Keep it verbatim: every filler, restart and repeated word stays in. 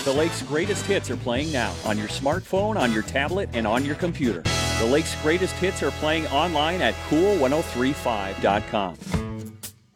The Lake's greatest hits are playing now on your smartphone, on your tablet, and on your computer. The Lake's greatest hits are playing online at cool ten thirty-five dot com.